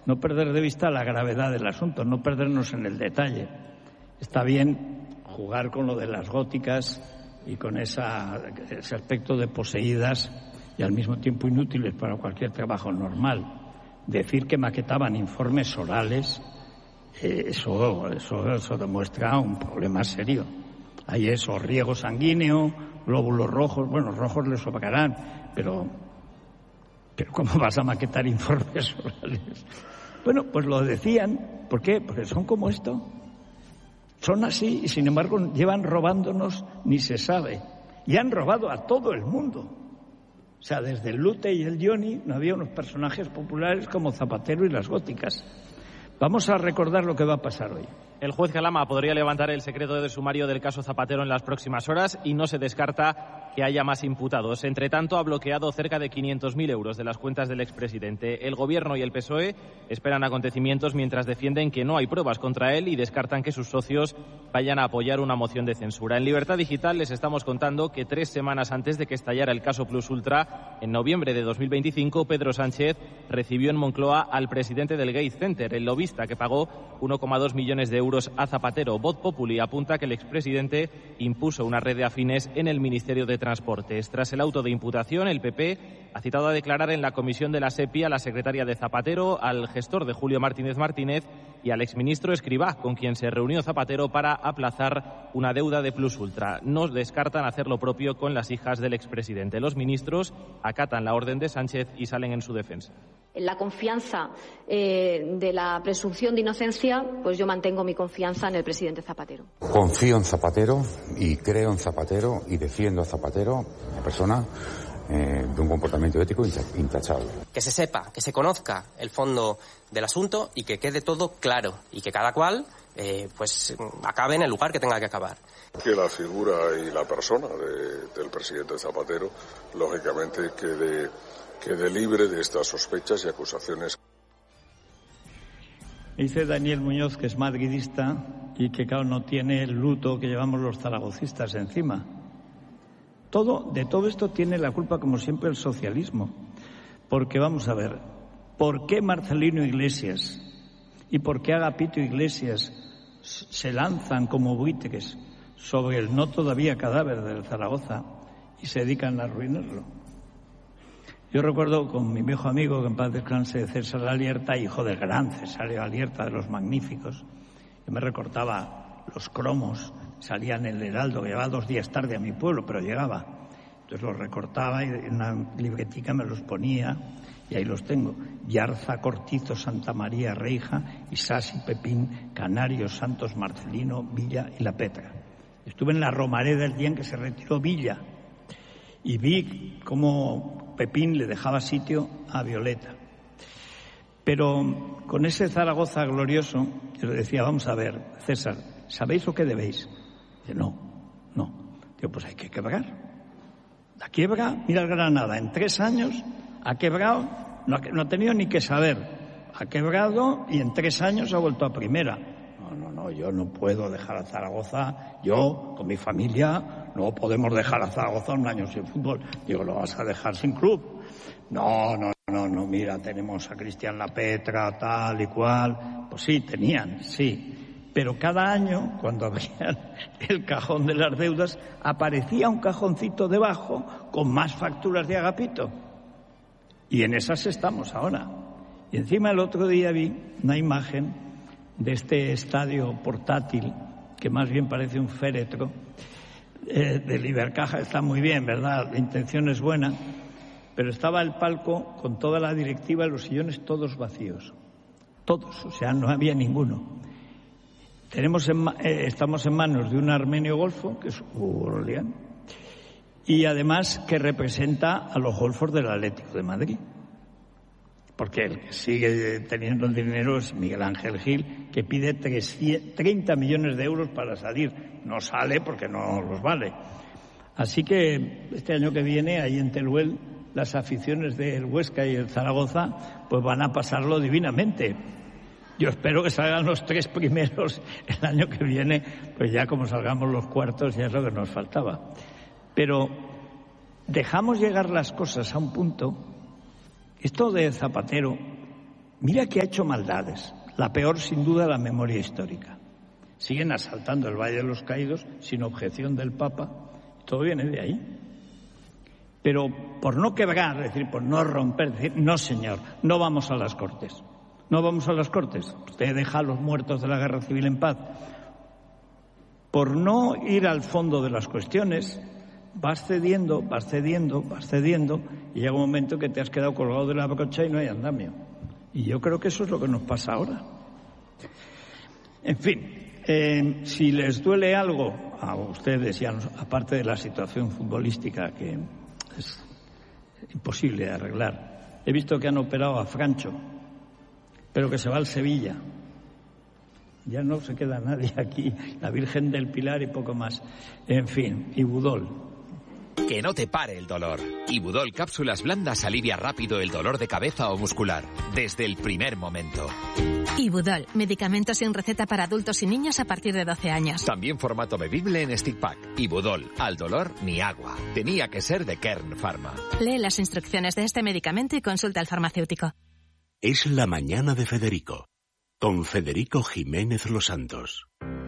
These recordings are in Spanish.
no perder de vista la gravedad del asunto, no perdernos en el detalle. Está bien jugar con lo de las góticas y con ese aspecto de poseídas y al mismo tiempo inútiles para cualquier trabajo normal. Decir que maquetaban informes orales, eso demuestra un problema serio. Hay eso, riego sanguíneo, glóbulos rojos, bueno, rojos les sobrarán, pero ¿cómo vas a maquetar informes orales? Bueno, pues lo decían. ¿Por qué? Porque son como esto. Son así y, sin embargo, llevan robándonos ni se sabe. Y han robado a todo el mundo. O sea, desde el Lute y el Johnny no había unos personajes populares como Zapatero y las góticas. Vamos a recordar lo que va a pasar hoy. El juez Calama podría levantar el secreto de sumario del caso Zapatero en las próximas horas y no se descarta que haya más imputados. Entre tanto, ha bloqueado cerca de 500.000 euros de las cuentas del expresidente. El Gobierno y el PSOE esperan acontecimientos mientras defienden que no hay pruebas contra él y descartan que sus socios vayan a apoyar una moción de censura. En Libertad Digital les estamos contando que 3 semanas antes de que estallara el caso Plus Ultra, en noviembre de 2025, Pedro Sánchez recibió en Moncloa al presidente del Gates Center, el lobista que pagó 1,2 millones de euros a Zapatero. Voz Populi apunta que el expresidente impuso una red de afines en el Ministerio de Transportes. Tras el auto de imputación, el PP ha citado a declarar en la comisión de la SEPI a la secretaria de Zapatero, al gestor de Julio Martínez Martínez y al exministro Escrivá, con quien se reunió Zapatero para aplazar una deuda de Plus Ultra. No descartan hacer lo propio con las hijas del expresidente. Los ministros acatan la orden de Sánchez y salen en su defensa. En la confianza de la presunción de inocencia, pues yo mantengo mi confianza en el presidente Zapatero. Confío en Zapatero y creo en Zapatero y defiendo a Zapatero, una persona de un comportamiento ético intachable. Que se sepa, que se conozca el fondo del asunto y que quede todo claro y que cada cual pues acabe en el lugar que tenga que acabar. Que la figura y la persona del presidente Zapatero, lógicamente, quede libre de estas sospechas y acusaciones. Dice Daniel Muñoz que es madridista y que, claro, no tiene el luto que llevamos los zaragocistas encima. De todo esto tiene la culpa, como siempre, el socialismo. Porque, vamos a ver, ¿por qué Marcelino Iglesias y por qué Agapito Iglesias se lanzan como buitres sobre el no todavía cadáver del Zaragoza y se dedican a arruinarlo? Yo recuerdo con mi viejo amigo, que en paz descanse, César Alierta, hijo del gran César Alierta, de los magníficos, que me recortaba los cromos, salía en el Heraldo, que llevaba 2 días tarde a mi pueblo, pero llegaba. Entonces los recortaba y en una libretica me los ponía y ahí los tengo. Yarza, Cortizo, Santa María, Reija, Isasi, Pepín, Canarios, Santos, Marcelino, Villa y La Petra. Estuve en la Romareda el día en que se retiró Villa y vi cómo Pepín le dejaba sitio a Violeta. Pero con ese Zaragoza glorioso, yo le decía, vamos a ver, César, ¿sabéis lo que debéis? Dice, no. Digo, pues hay que quebrar. La quiebra, mira el Granada, en 3 años ha quebrado, no ha tenido ni que saber. Ha quebrado y en 3 años ha vuelto a primera. No, yo no puedo dejar a Zaragoza, yo con mi familia no podemos dejar a Zaragoza 1 año sin fútbol. Digo, ¿lo vas a dejar sin club? No, mira, tenemos a Cristian La Petra, tal y cual. Pues sí, tenían, sí. Pero cada año, cuando abrían el cajón de las deudas, aparecía un cajoncito debajo con más facturas de Agapito. Y en esas estamos ahora. Y encima el otro día vi una imagen de este estadio portátil, que más bien parece un féretro, del Ibercaja. Está muy bien, ¿verdad? La intención es buena. Pero estaba el palco con toda la directiva y los sillones todos vacíos. Todos, o sea, no había ninguno. Estamos en manos de un armenio golfo, que es Hugo Orleán, y además que representa a los golfos del Atlético de Madrid. Porque el que sigue teniendo el dinero es Miguel Ángel Gil, que pide 30 millones de euros para salir. No sale porque no los vale. Así que este año que viene, ahí en Teruel, las aficiones del Huesca y el Zaragoza pues van a pasarlo divinamente. Yo espero que salgan los 3 primeros el año que viene, pues ya como salgamos los cuartos ya es lo que nos faltaba. Pero dejamos llegar las cosas a un punto. Esto de Zapatero Mira que ha hecho maldades, la peor sin duda la memoria histórica. Siguen asaltando el Valle de los Caídos sin objeción del Papa, todo viene de ahí. Pero por no quebrar, es decir, por no romper, decir, no señor, no vamos a las Cortes. No vamos a las Cortes. Usted deja a los muertos de la guerra civil en paz. Por no ir al fondo de las cuestiones, vas cediendo, y llega un momento que te has quedado colgado de la brocha y no hay andamio. Y yo creo que eso es lo que nos pasa ahora. En fin, si les duele algo a ustedes, y aparte de la situación futbolística que es imposible de arreglar, he visto que han operado a Francho, pero que se va al Sevilla. Ya no se queda nadie aquí, la Virgen del Pilar y poco más. En fin, Ibudol. Que no te pare el dolor. Ibudol Cápsulas Blandas alivia rápido el dolor de cabeza o muscular, desde el primer momento. Ibudol, medicamento sin receta para adultos y niños a partir de 12 años. También formato bebible en stick pack. Ibudol, al dolor ni agua. Tenía que ser de Kern Pharma. Lee las instrucciones de este medicamento y consulta al farmacéutico. Es la mañana de Federico, con Federico Jiménez Los Santos.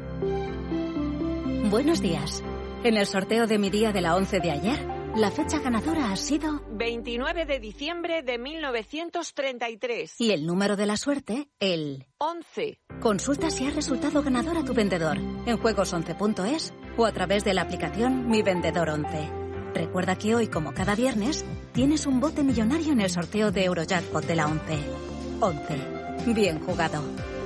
Buenos días. En el sorteo de mi día de la 11 de ayer, la fecha ganadora ha sido 29 de diciembre de 1933. Y el número de la suerte, el 11. Consulta si ha resultado ganador a tu vendedor en juegos11.es o a través de la aplicación Mi Vendedor 11. Recuerda que hoy, como cada viernes, tienes un bote millonario en el sorteo de Eurojackpot de la 11. 11. Bien jugado.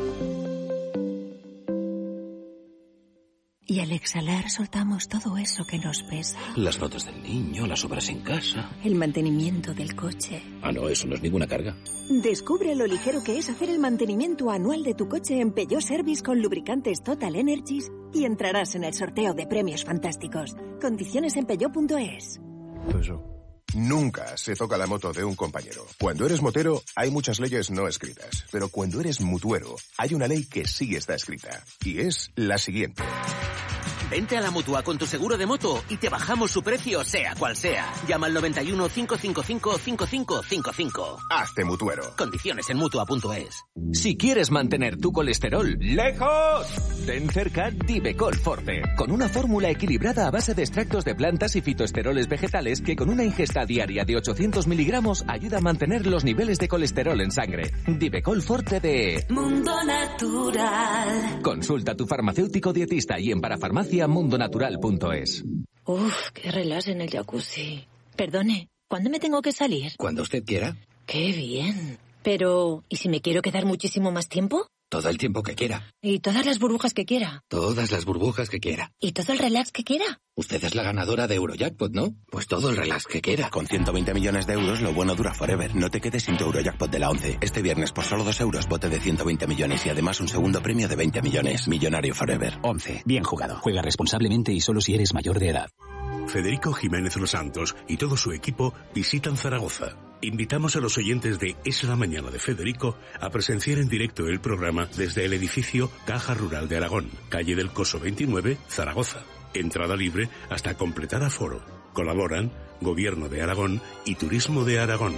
Y al exhalar soltamos todo eso que nos pesa. Las notas del niño, las obras en casa. El mantenimiento del coche. Ah, no, eso no es ninguna carga. Descubre lo ligero que es hacer el mantenimiento anual de tu coche en Peugeot Service con lubricantes Total Energies y entrarás en el sorteo de premios fantásticos. Condiciones en peugeot.es. Nunca se toca la moto de un compañero. Cuando eres motero, hay muchas leyes no escritas. Pero cuando eres mutuero, hay una ley que sí está escrita. Y es la siguiente. Vente a la Mutua con tu seguro de moto y te bajamos su precio, sea cual sea. Llama al 91 555 5555. Hazte mutuero. Condiciones en Mutua.es. Si quieres mantener tu colesterol lejos, ten cerca Divecol Forte, con una fórmula equilibrada a base de extractos de plantas y fitoesteroles vegetales que con una ingesta diaria de 800 miligramos ayuda a mantener los niveles de colesterol en sangre. Divecol Forte de Mundo Natural. Consulta a tu farmacéutico dietista y en parafarmaciamundonatural.es. Uf, qué relax en el jacuzzi. Perdone, ¿cuándo me tengo que salir? Cuando usted quiera. Qué bien. Pero, ¿y si me quiero quedar muchísimo más tiempo? Todo el tiempo que quiera. ¿Y todas las burbujas que quiera? Todas las burbujas que quiera. ¿Y todo el relax que quiera? Usted es la ganadora de Eurojackpot, ¿no? Pues todo el relax que quiera. Con 120 millones de euros, lo bueno dura forever. No te quedes sin tu Eurojackpot de la 11. Este viernes, por solo 2 euros, bote de 120 millones y además un segundo premio de 20 millones. Millonario forever. 11. Bien jugado. Juega responsablemente y solo si eres mayor de edad. Federico Jiménez Los Santos y todo su equipo visitan Zaragoza. Invitamos a los oyentes de Es la Mañana de Federico a presenciar en directo el programa desde el edificio Caja Rural de Aragón, calle del Coso 29, Zaragoza. Entrada libre hasta completar aforo. Colaboran Gobierno de Aragón y Turismo de Aragón.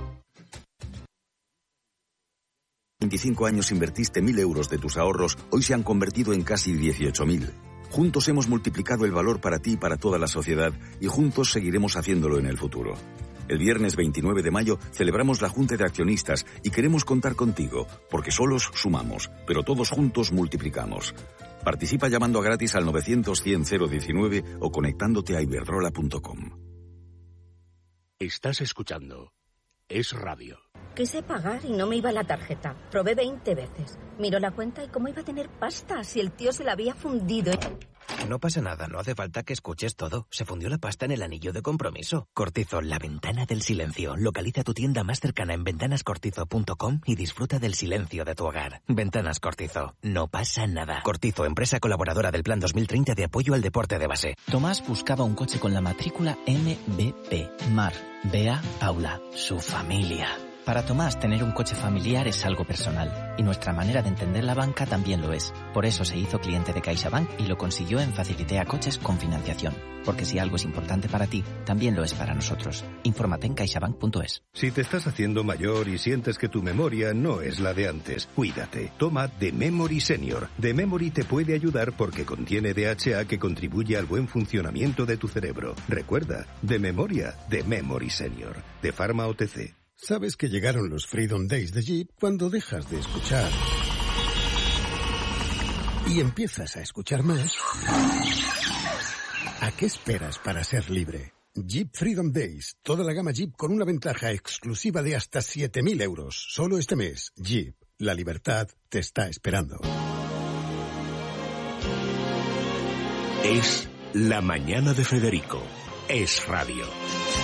25 años invertiste 1.000 euros de tus ahorros, hoy se han convertido en casi 18.000. Juntos hemos multiplicado el valor para ti y para toda la sociedad y juntos seguiremos haciéndolo en el futuro. El viernes 29 de mayo celebramos la Junta de Accionistas y queremos contar contigo, porque solos sumamos, pero todos juntos multiplicamos. Participa llamando a gratis al 900-100-019 o conectándote a iberdrola.com. Estás escuchando Es Radio. Quise pagar y no me iba la tarjeta. Probé 20 veces. Miró la cuenta y cómo iba a tener pasta si el tío se la había fundido. No pasa nada, no hace falta que escuches todo. Se fundió la pasta en el anillo de compromiso. Cortizo, la ventana del silencio. Localiza tu tienda más cercana en ventanascortizo.com y disfruta del silencio de tu hogar. Ventanas Cortizo. No pasa nada. Cortizo, empresa colaboradora del Plan 2030 de apoyo al deporte de base. Tomás buscaba un coche con la matrícula MBP. Mar, Bea, Paula, su familia. Para Tomás, tener un coche familiar es algo personal, y nuestra manera de entender la banca también lo es. Por eso se hizo cliente de CaixaBank y lo consiguió en Facilitea Coches con financiación. Porque si algo es importante para ti, también lo es para nosotros. Infórmate en caixabank.es. Si te estás haciendo mayor y sientes que tu memoria no es la de antes, cuídate. Toma The Memory Senior. The Memory te puede ayudar porque contiene DHA que contribuye al buen funcionamiento de tu cerebro. Recuerda, de memoria, The Memory Senior. De Pharma OTC. Sabes que llegaron los Freedom Days de Jeep cuando dejas de escuchar y empiezas a escuchar más. ¿A qué esperas para ser libre? Jeep Freedom Days. Toda la gama Jeep con una ventaja exclusiva de hasta 7.000 euros. Solo este mes. Jeep. La libertad te está esperando. Es La Mañana de Federico. Es Radio.